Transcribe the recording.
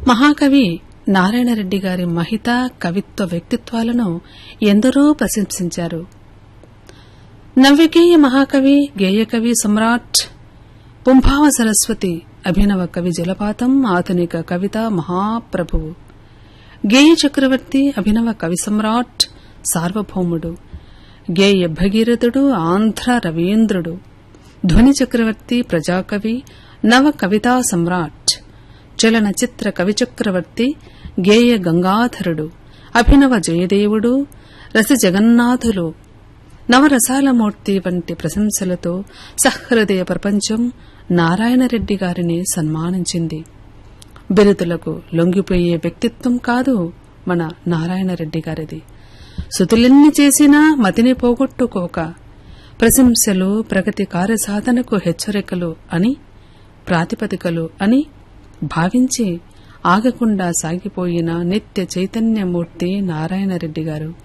మహాకవి నారాయణరెడ్డి గారి మహిత కవిత్వ వ్యక్తిత్వాలను ఎందరో ప్రశంసించారు. నవ్యగేయ మహాకవి, గేయకవి సమ్రాట్ పుంభావ సరస్వతి, అభినవ కవి జలపాతం, ఆధునిక కవిత మహాప్రభువు, గేయ చక్రవర్తి, అభినవ కవి సమ్రాట్ సార్వభౌముడు, గేయ భగీరథుడు, ఆంధ్ర రవీంద్రుడు, ధ్వని చక్రవర్తి, ప్రజాకవి, నవ కవితా సమ్రాట్, చలనచిత్ర కవి చక్రవర్తి, గేయ గంగాధరుడు, అభినవ జయదేవుడు, రస జగన్నాథులు, నవరసాలమూర్తి వంటి ప్రశంసలతో సహృదయ ప్రపంచం నారాయణరెడ్డి గారిని సన్మానించింది. బిరుదులకు లొంగిపోయే వ్యక్తిత్వం కాదు మన నారాయణరెడ్డి గారిది. సుతులెన్ని చేసినా మతిని పోగొట్టుకోక, ప్రశంసలు ప్రగతి కార్యసాధనకు హెచ్చరికలు అని, ప్రాతిపదికలు అని భావించి ఆగకుండా సాగిపోయిన నిత్య చైతన్యమూర్తి నారాయణరెడ్డి గారు.